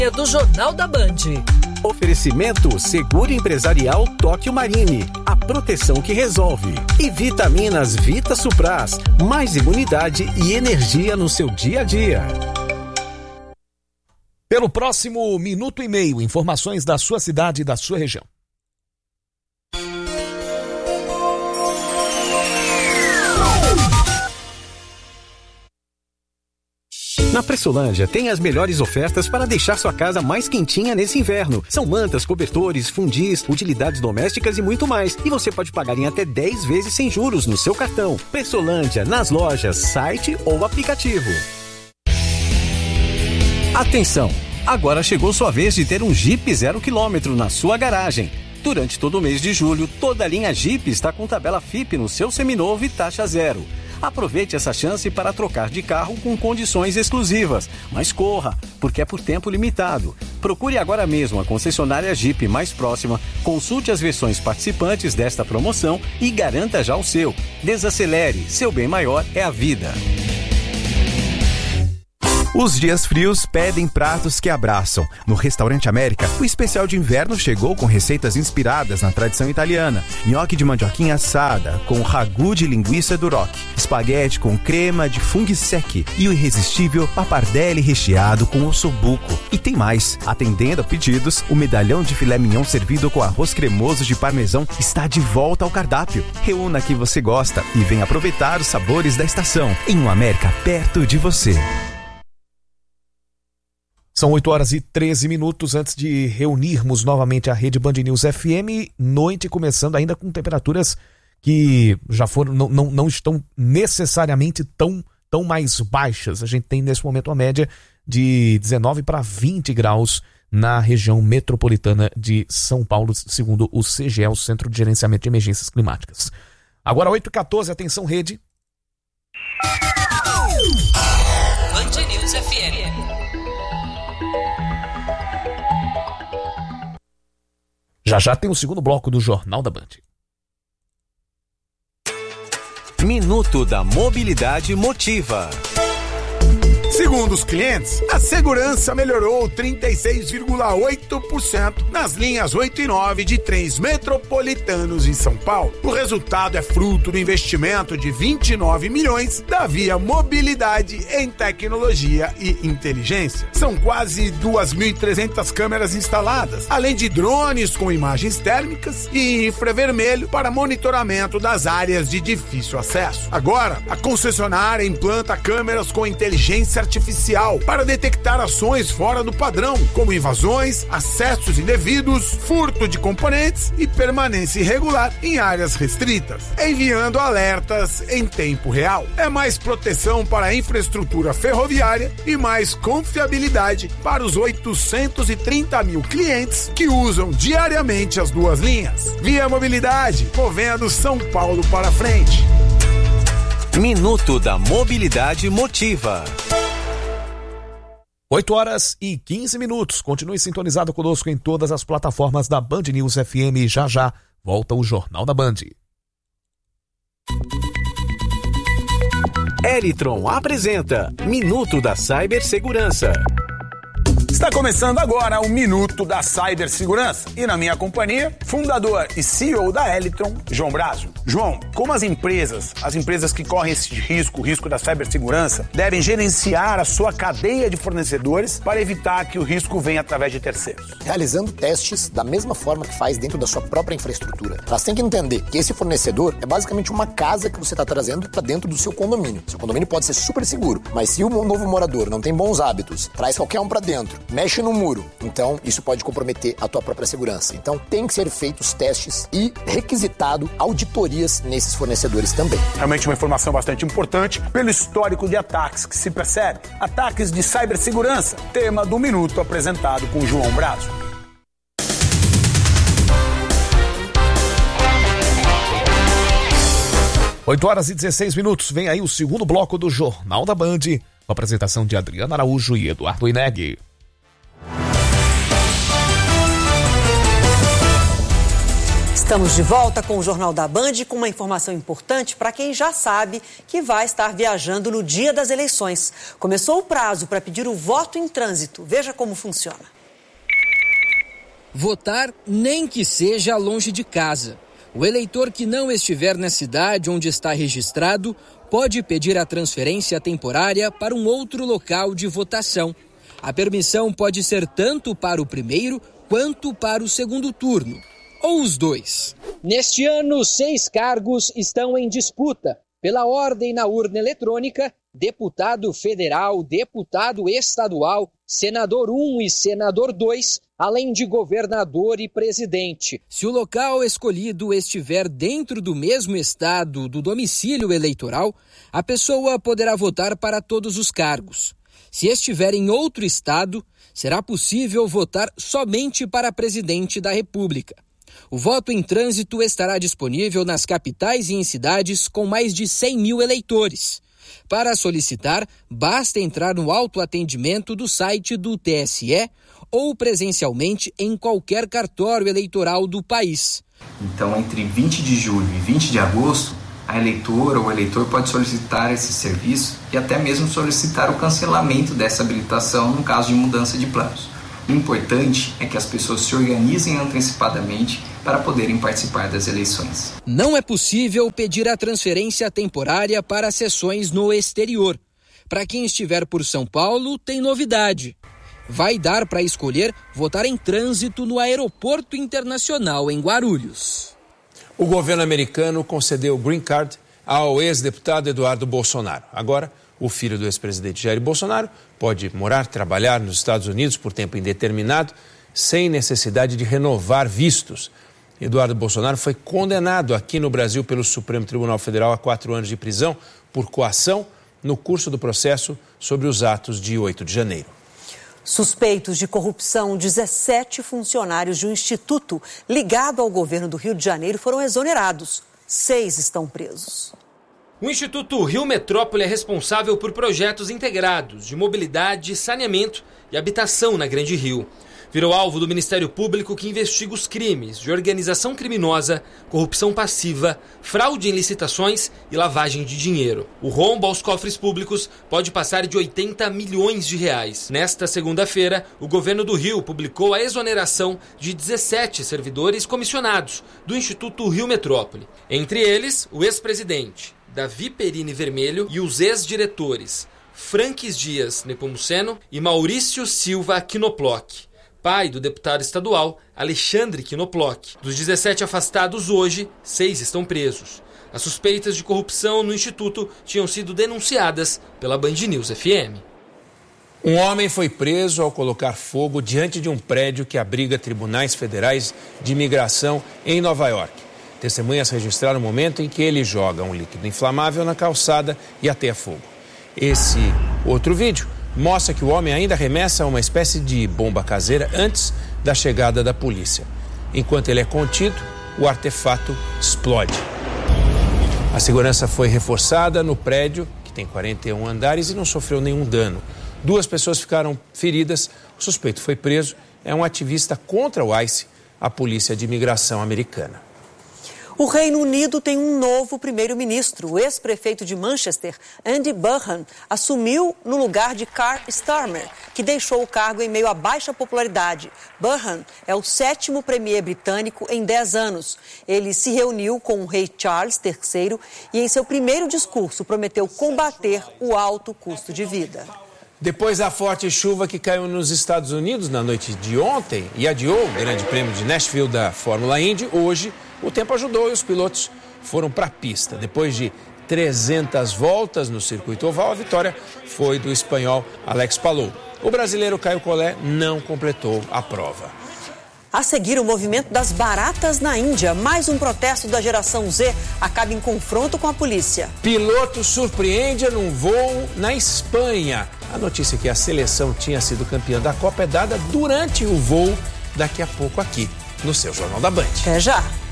Do Jornal da Band. Oferecimento Seguro Empresarial Tóquio Marine, a proteção que resolve. E vitaminas Vita Supras, mais imunidade e energia no seu dia a dia. Pelo próximo minuto e meio, informações da sua cidade e da sua região. Na Pressolândia tem as melhores ofertas para deixar sua casa mais quentinha nesse inverno. São mantas, cobertores, fundis, utilidades domésticas e muito mais. E você pode pagar em até 10 vezes sem juros no seu cartão. Pressolândia, nas lojas, site ou aplicativo. Atenção! Agora chegou sua vez de ter um Jeep 0 km na sua garagem. Durante todo o mês de julho, toda a linha Jeep está com tabela FIP no seu seminovo e taxa zero. Aproveite essa chance para trocar de carro com condições exclusivas. Mas corra, porque é por tempo limitado. Procure agora mesmo a concessionária Jeep mais próxima, consulte as versões participantes desta promoção e garanta já o seu. Desacelere, seu bem maior é a vida. Os dias frios pedem pratos que abraçam. No Restaurante América, o especial de inverno chegou com receitas inspiradas na tradição italiana. Nhoque de mandioquinha assada, com ragu de linguiça duroc. Espaguete com crema de funghi secchi. E o irresistível pappardelle recheado com ossobuco. E tem mais. Atendendo a pedidos, o medalhão de filé mignon servido com arroz cremoso de parmesão está de volta ao cardápio. Reúna o que você gosta e venha aproveitar os sabores da estação. Em um América perto de você. São 8h13 antes de reunirmos novamente a rede Band News FM. Noite começando ainda com temperaturas que já foram, não estão necessariamente tão mais baixas. A gente tem nesse momento uma média de 19 para 20 graus na região metropolitana de São Paulo, segundo o CGE, o Centro de Gerenciamento de Emergências Climáticas. Agora 8h14, atenção rede. Band News FM. Já tem o segundo bloco do Jornal da Band. Minuto da Mobilidade Motiva. Segundo os clientes, a segurança melhorou 36,8% nas linhas 8 e 9 de trens metropolitanos em São Paulo. O resultado é fruto do investimento de 29 milhões da Via Mobilidade em tecnologia e inteligência. São quase 2.300 câmeras instaladas, além de drones com imagens térmicas e infravermelho para monitoramento das áreas de difícil acesso. Agora, a concessionária implanta câmeras com inteligência artificial para detectar ações fora do padrão, como invasões, acessos indevidos, furto de componentes e permanência irregular em áreas restritas, enviando alertas em tempo real. É mais proteção para a infraestrutura ferroviária e mais confiabilidade para os 830 mil clientes que usam diariamente as duas linhas. Via Mobilidade, movendo São Paulo para frente. Minuto da Mobilidade Motiva. 8h15. Continue sintonizado conosco em todas as plataformas da Band News FM. Já volta o Jornal da Band. Elitron apresenta Minuto da Cibersegurança. Está começando agora o Minuto da Cibersegurança e na minha companhia, fundador e CEO da Elitron, João Brazo. João, como as empresas que correm esse risco, o risco da cibersegurança, devem gerenciar a sua cadeia de fornecedores para evitar que o risco venha através de terceiros? Realizando testes da mesma forma que faz dentro da sua própria infraestrutura. Elas têm que entender que esse fornecedor é basicamente uma casa que você está trazendo para dentro do seu condomínio. Seu condomínio pode ser super seguro, mas se o novo morador não tem bons hábitos, traz qualquer um para dentro, mexe no muro, então isso pode comprometer a tua própria segurança. Então tem que ser feitos testes e requisitado auditorias nesses fornecedores também. Realmente uma informação bastante importante pelo histórico de ataques que se percebe. Ataques de cibersegurança, tema do Minuto apresentado com João Brazo. Oito horas e 16 minutos. Vem aí o segundo bloco do Jornal da Band, com a apresentação de Adriana Araújo e Eduardo Ineg. Estamos de volta com o Jornal da Band com uma informação importante para quem já sabe que vai estar viajando no dia das eleições. Começou o prazo para pedir o voto em trânsito. Veja como funciona. Votar nem que seja longe de casa. O eleitor que não estiver na cidade onde está registrado pode pedir a transferência temporária para um outro local de votação. A permissão pode ser tanto para o primeiro quanto para o segundo turno, ou os dois. Neste ano, 6 cargos estão em disputa. Pela ordem na urna eletrônica, deputado federal, deputado estadual, senador 1 e senador 2, além de governador e presidente. Se o local escolhido estiver dentro do mesmo estado do domicílio eleitoral, a pessoa poderá votar para todos os cargos. Se estiver em outro estado, será possível votar somente para presidente da República. O voto em trânsito estará disponível nas capitais e em cidades com mais de 100 mil eleitores. Para solicitar, basta entrar no autoatendimento do site do TSE ou presencialmente em qualquer cartório eleitoral do país. Então, entre 20 de julho e 20 de agosto, a eleitora ou o eleitor pode solicitar esse serviço e até mesmo solicitar o cancelamento dessa habilitação no caso de mudança de planos. O importante é que as pessoas se organizem antecipadamente para poderem participar das eleições. Não é possível pedir a transferência temporária para sessões no exterior. Para quem estiver por São Paulo, tem novidade. Vai dar para escolher votar em trânsito no Aeroporto Internacional em Guarulhos. O governo americano concedeu o Green Card ao ex-deputado Eduardo Bolsonaro. Agora, o filho do ex-presidente Jair Bolsonaro pode morar, trabalhar nos Estados Unidos por tempo indeterminado, sem necessidade de renovar vistos. Eduardo Bolsonaro foi condenado aqui no Brasil pelo Supremo Tribunal Federal a 4 anos de prisão por coação no curso do processo sobre os atos de 8 de janeiro. Suspeitos de corrupção, 17 funcionários de um instituto ligado ao governo do Rio de Janeiro foram exonerados. 6 estão presos. O Instituto Rio Metrópole é responsável por projetos integrados de mobilidade, saneamento e habitação na Grande Rio. Virou alvo do Ministério Público, que investiga os crimes de organização criminosa, corrupção passiva, fraude em licitações e lavagem de dinheiro. O rombo aos cofres públicos pode passar de 80 milhões de reais. Nesta segunda-feira, o governo do Rio publicou a exoneração de 17 servidores comissionados do Instituto Rio Metrópole. Entre eles, o ex-presidente Davi Perini Vermelho e os ex-diretores Franques Dias Nepomuceno e Maurício Silva Quinoploc, pai do deputado estadual Alexandre Quinoploc. Dos 17 afastados hoje, 6 estão presos. As suspeitas de corrupção no Instituto tinham sido denunciadas pela Band News FM. Um homem foi preso ao colocar fogo diante de um prédio que abriga tribunais federais de imigração em Nova York. Testemunhas registraram o momento em que ele joga um líquido inflamável na calçada e ateia fogo. Esse outro vídeo mostra que o homem ainda arremessa uma espécie de bomba caseira antes da chegada da polícia. Enquanto ele é contido, o artefato explode. A segurança foi reforçada no prédio, que tem 41 andares, e não sofreu nenhum dano. 2 pessoas ficaram feridas, o suspeito foi preso, é um ativista contra o ICE, a Polícia de Imigração americana. O Reino Unido tem um novo primeiro-ministro. O ex-prefeito de Manchester, Andy Burnham, assumiu no lugar de Keir Starmer, que deixou o cargo em meio à baixa popularidade. Burnham é o 7º premier britânico em 10 anos. Ele se reuniu com o rei Charles III e, em seu primeiro discurso, prometeu combater o alto custo de vida. Depois da forte chuva que caiu nos Estados Unidos na noite de ontem e adiou o Grande Prêmio de Nashville da Fórmula Indy, hoje o tempo ajudou e os pilotos foram para a pista. Depois de 300 voltas no circuito oval, a vitória foi do espanhol Alex Palou. O brasileiro Caio Collet não completou a prova. A seguir, o movimento das baratas na Índia. Mais um protesto da geração Z acaba em confronto com a polícia. Piloto surpreende num voo na Espanha. A notícia que a seleção tinha sido campeã da Copa é dada durante o voo, daqui a pouco aqui no seu Jornal da Band. Até já!